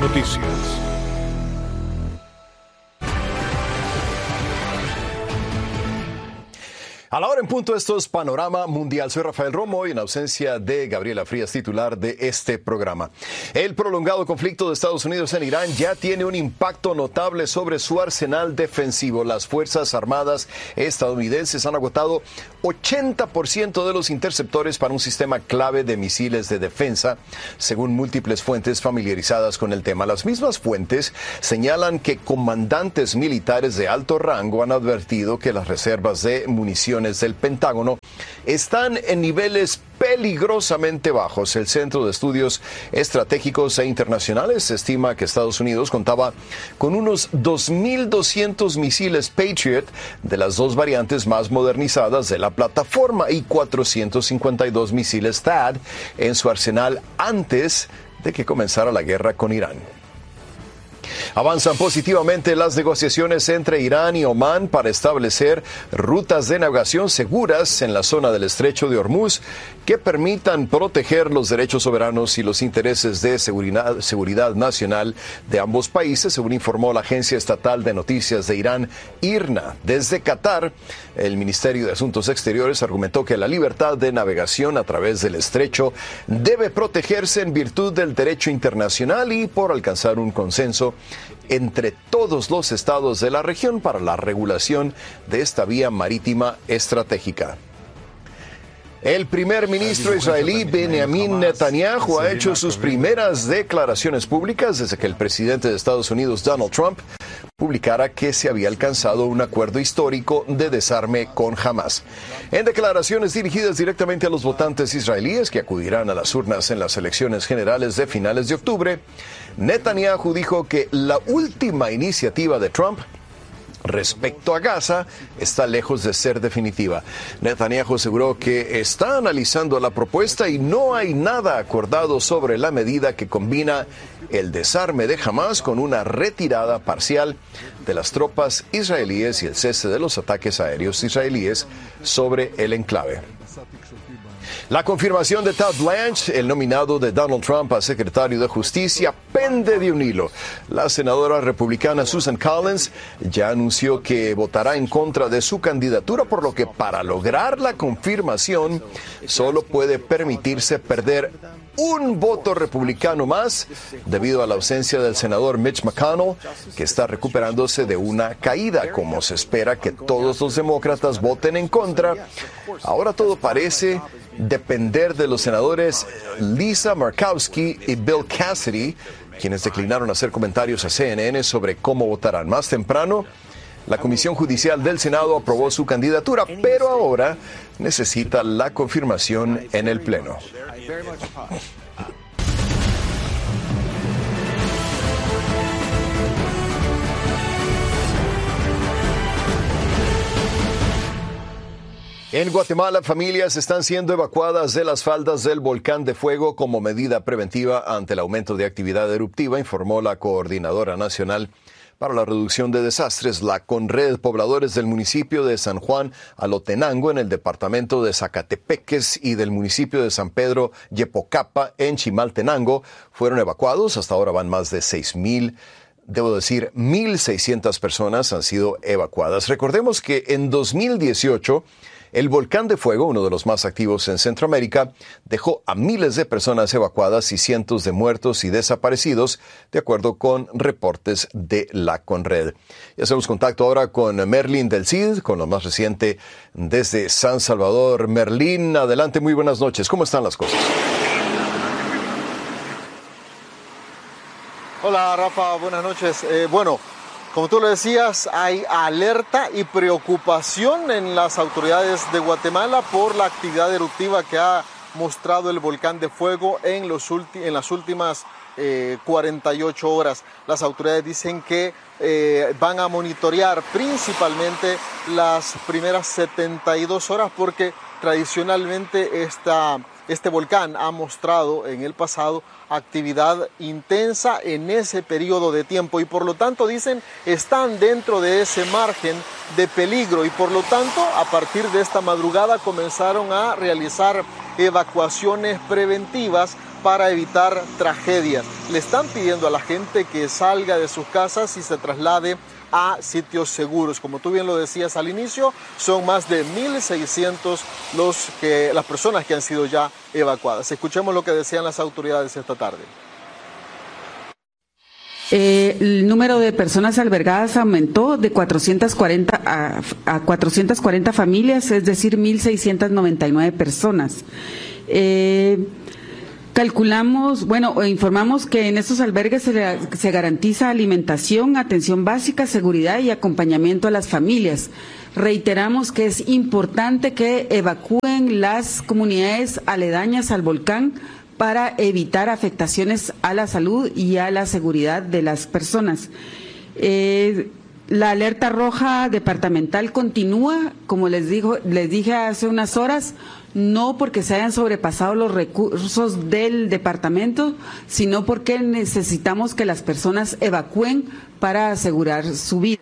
Noticias. A la hora en punto, esto es Panorama Mundial. Soy Rafael Romo y en ausencia de Gabriela Frías, titular de este programa. El prolongado conflicto de Estados Unidos en Irán ya tiene un impacto notable sobre su arsenal defensivo. Las Fuerzas Armadas estadounidenses han agotado 80% de los interceptores para un sistema clave de misiles de defensa, según múltiples fuentes familiarizadas con el tema. Las mismas fuentes señalan que comandantes militares de alto rango han advertido que las reservas de municiones del Pentágono están en niveles peligrosamente bajos. El Centro de Estudios Estratégicos e Internacionales estima que Estados Unidos contaba con unos 2.200 misiles Patriot de las dos variantes más modernizadas de la plataforma y 452 misiles THAAD en su arsenal antes de que comenzara la guerra con Irán. Avanzan positivamente las negociaciones entre Irán y Omán para establecer rutas de navegación seguras en la zona del Estrecho de Hormuz que permitan proteger los derechos soberanos y los intereses de seguridad nacional de ambos países, según informó la agencia estatal de noticias de Irán, IRNA. Desde Qatar, el Ministerio de Asuntos Exteriores argumentó que la libertad de navegación a través del estrecho debe protegerse en virtud del derecho internacional y por alcanzar un consenso entre todos los estados de la región para la regulación de esta vía marítima estratégica. El primer ministro israelí Benjamin Netanyahu ha hecho sus primeras declaraciones públicas desde que el presidente de Estados Unidos, Donald Trump, publicara que se había alcanzado un acuerdo histórico de desarme con Hamás. En declaraciones dirigidas directamente a los votantes israelíes que acudirán a las urnas en las elecciones generales de finales de octubre, Netanyahu dijo que la última iniciativa de Trump respecto a Gaza está lejos de ser definitiva. Netanyahu aseguró que está analizando la propuesta y no hay nada acordado sobre la medida que combina el desarme de Hamás con una retirada parcial de las tropas israelíes y el cese de los ataques aéreos israelíes sobre el enclave. La confirmación de Todd Blanche, el nominado de Donald Trump a secretario de Justicia, pende de un hilo. La senadora republicana Susan Collins ya anunció que votará en contra de su candidatura, por lo que para lograr la confirmación solo puede permitirse perder un voto republicano más debido a la ausencia del senador Mitch McConnell, que está recuperándose de una caída. Como se espera que todos los demócratas voten en contra, ahora todo parece depender de los senadores Lisa Murkowski y Bill Cassidy, quienes declinaron hacer comentarios a CNN sobre cómo votarán. Más temprano, la Comisión Judicial del Senado aprobó su candidatura, pero ahora necesita la confirmación en el Pleno. En Guatemala, familias están siendo evacuadas de las faldas del volcán de fuego como medida preventiva ante el aumento de actividad eruptiva, informó la Coordinadora Nacional para la Reducción de Desastres, la CONRED. Pobladores del municipio de San Juan Alotenango, en el departamento de Zacatepeques, y del municipio de San Pedro Yepocapa, en Chimaltenango, fueron evacuados. Hasta ahora van más de 1,600 personas han sido evacuadas. Recordemos que en 2018, el volcán de fuego, uno de los más activos en Centroamérica, dejó a miles de personas evacuadas y cientos de muertos y desaparecidos, de acuerdo con reportes de la CONRED. Y hacemos contacto ahora con Merlin del Cid, con lo más reciente desde San Salvador. Merlin, adelante, muy buenas noches. ¿Cómo están las cosas? Hola, Rafa, buenas noches. Como tú lo decías, hay alerta y preocupación en las autoridades de Guatemala por la actividad eruptiva que ha mostrado el volcán de fuego en las últimas 48 horas. Las autoridades dicen que van a monitorear principalmente las primeras 72 horas porque tradicionalmente este volcán ha mostrado en el pasado actividad intensa en ese periodo de tiempo y por lo tanto dicen están dentro de ese margen de peligro y por lo tanto a partir de esta madrugada comenzaron a realizar evacuaciones preventivas para evitar tragedias. Le están pidiendo a la gente que salga de sus casas y se traslade a sitios seguros. Como tú bien lo decías al inicio, son más de 1.600 las personas que han sido ya evacuadas. Escuchemos lo que decían las autoridades esta tarde. El número de personas albergadas aumentó de 440 a 440 familias, es decir, 1.699 personas. Informamos que en estos albergues se garantiza alimentación, atención básica, seguridad y acompañamiento a las familias. Reiteramos que es importante que evacúen las comunidades aledañas al volcán para evitar afectaciones a la salud y a la seguridad de las personas. La alerta roja departamental continúa, como les dije hace unas horas, no porque se hayan sobrepasado los recursos del departamento, sino porque necesitamos que las personas evacúen para asegurar su vida.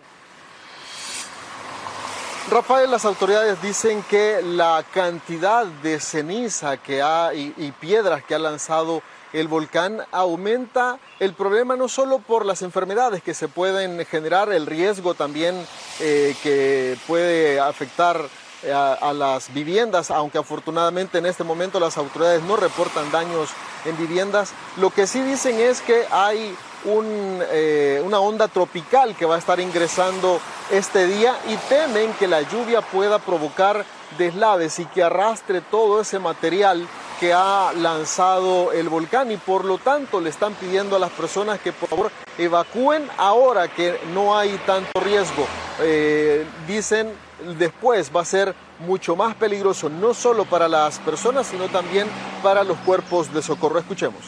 Rafael, las autoridades dicen que la cantidad de ceniza que y piedras que ha lanzado el volcán aumenta el problema no solo por las enfermedades que se pueden generar, el riesgo también que puede afectar a las viviendas, aunque afortunadamente en este momento las autoridades no reportan daños en viviendas. Lo que sí dicen es que hay una onda tropical que va a estar ingresando este día y temen que la lluvia pueda provocar deslaves y que arrastre todo ese material que ha lanzado el volcán, y por lo tanto le están pidiendo a las personas que por favor evacúen ahora que no hay tanto riesgo. Dicen después va a ser mucho más peligroso, no solo para las personas, sino también para los cuerpos de socorro. Escuchemos.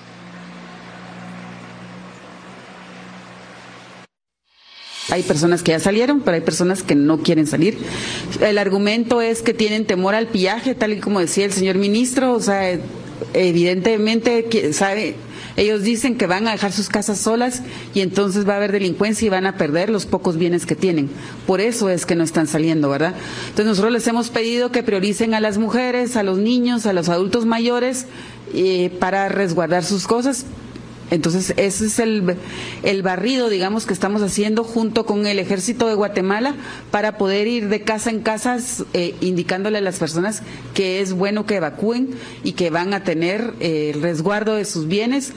Hay personas que ya salieron, pero hay personas que no quieren salir. El argumento es que tienen temor al pillaje, tal y como decía el señor ministro. O sea, evidentemente, ellos dicen que van a dejar sus casas solas y entonces va a haber delincuencia y van a perder los pocos bienes que tienen. Por eso es que no están saliendo, ¿verdad? Entonces nosotros les hemos pedido que prioricen a las mujeres, a los niños, a los adultos mayores para resguardar sus cosas. Entonces, ese es el barrido, digamos, que estamos haciendo junto con el Ejército de Guatemala para poder ir de casa en casa indicándole a las personas que es bueno que evacúen y que van a tener el resguardo de sus bienes.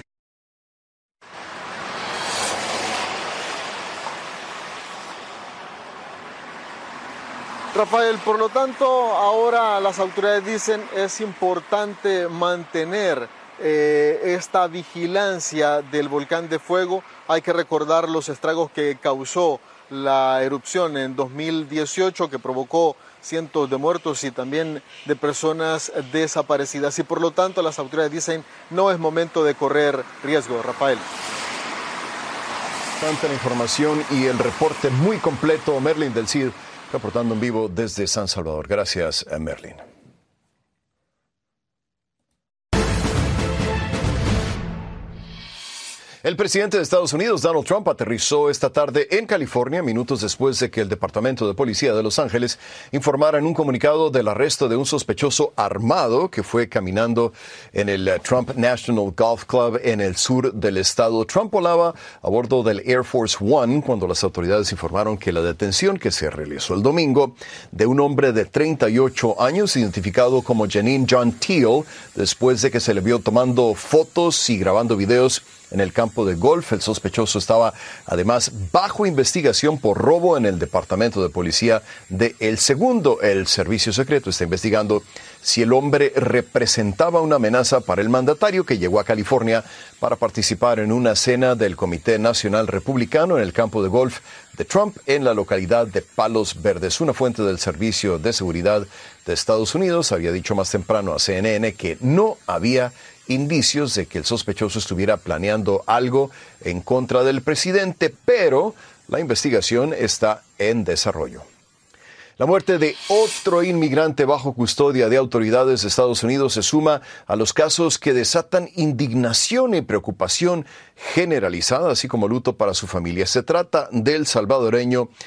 Rafael, por lo tanto, ahora las autoridades dicen es importante mantener esta vigilancia del volcán de fuego. Hay que recordar los estragos que causó la erupción en 2018, que provocó cientos de muertos y también de personas desaparecidas. Y por lo tanto las autoridades dicen no es momento de correr riesgo. Rafael. Tanta la información y el reporte muy completo. Merlin del CID reportando en vivo desde San Salvador. Gracias, Merlin. El presidente de Estados Unidos, Donald Trump, aterrizó esta tarde en California, minutos después de que el Departamento de Policía de Los Ángeles informara en un comunicado del arresto de un sospechoso armado que fue caminando en el Trump National Golf Club en el sur del estado. Trump volaba a bordo del Air Force One cuando las autoridades informaron que la detención que se realizó el domingo de un hombre de 38 años, identificado como Janine John Teal, después de que se le vio tomando fotos y grabando videos en el campo de golf. El sospechoso estaba además bajo investigación por robo en el Departamento de Policía de El Segundo. El Servicio Secreto está investigando si el hombre representaba una amenaza para el mandatario que llegó a California para participar en una cena del Comité Nacional Republicano en el campo de golf de Trump en la localidad de Palos Verdes. Una fuente del Servicio de Seguridad de Estados Unidos había dicho más temprano a CNN que no había indicios de que el sospechoso estuviera planeando algo en contra del presidente, pero la investigación está en desarrollo. La muerte de otro inmigrante bajo custodia de autoridades de Estados Unidos se suma a los casos que desatan indignación y preocupación generalizada, así como luto para su familia. Se trata del salvadoreño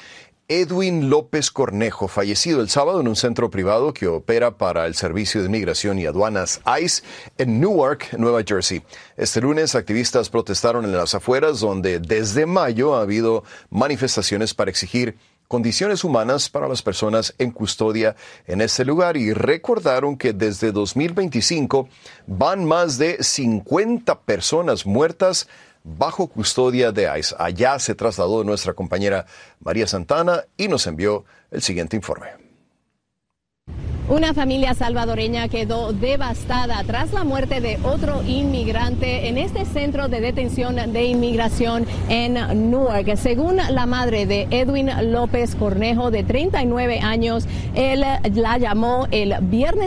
Edwin López Cornejo, fallecido el sábado en un centro privado que opera para el Servicio de Inmigración y Aduanas ICE en Newark, Nueva Jersey. Este lunes, activistas protestaron en las afueras, donde desde mayo ha habido manifestaciones para exigir condiciones humanas para las personas en custodia en este lugar, y recordaron que desde 2025 van más de 50 personas muertas bajo custodia de ICE. Allá se trasladó nuestra compañera María Santana y nos envió el siguiente informe. Una familia salvadoreña quedó devastada tras la muerte de otro inmigrante en este centro de detención de inmigración en Newark. Según la madre de Edwin López Cornejo, de 39 años, él la llamó el viernes